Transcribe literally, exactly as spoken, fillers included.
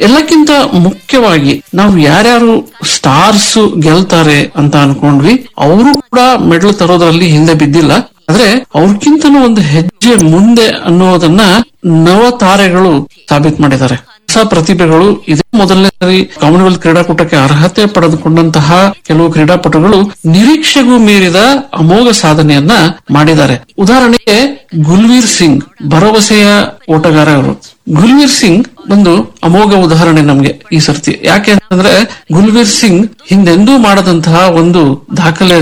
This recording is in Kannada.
ಎಲ್ಲಕ್ಕಿಂತ ಮುಖ್ಯವಾಗಿ ನಾವು ಯಾರ್ಯಾರು ಸ್ಟಾರ್ಸ್ ಗೆಲ್ತಾರೆ ಅಂತ ಅನ್ಕೊಂಡ್ವಿ, ಅವರು ಕೂಡ ಮೆಡಲ್ ತರೋದ್ರಲ್ಲಿ ಹಿಂದೆ ಬಿದ್ದಿಲ್ಲ. ಆದ್ರೆ ಅವ್ರಕ್ಕಿಂತನೂ ಒಂದು ಹೆಜ್ಜೆ ಮುಂದೆ ಅನ್ನೋದನ್ನ ನವ ತಾರೆಗಳು ಸಾಬೀತು ಮಾಡಿದ್ದಾರೆ. ಹೊಸ ಪ್ರತಿಭೆಗಳು ಇದೇ ಮೊದಲನೇ ಸಾರಿ ಕಾಮನ್ವೆಲ್ತ್ ಕ್ರೀಡಾಕೂಟಕ್ಕೆ ಅರ್ಹತೆ ಪಡೆದುಕೊಂಡಂತಹ ಕೆಲವು ಕ್ರೀಡಾಪಟುಗಳು ನಿರೀಕ್ಷೆಗೂ ಮೀರಿದ ಅಮೋಘ ಸಾಧನೆಯನ್ನ ಮಾಡಿದ್ದಾರೆ. ಉದಾಹರಣೆಗೆ ಗುಲ್ವೀರ್ ಸಿಂಗ್ ಭರವಸೆಯ ಓಟಗಾರ ಅವರು. ಗುಲ್ವೀರ್ ಸಿಂಗ್ ಒಂದು ಅಮೋಘ ಉದಾಹರಣೆ ನಮ್ಗೆ ಈ ಸರ್ತಿ. ಯಾಕೆ ಅಂತಂದ್ರೆ ಗುಲ್ವೀರ್ ಸಿಂಗ್ ಹಿಂದೆಂದೂ ಮಾಡದಂತಹ ಒಂದು ದಾಖಲೆ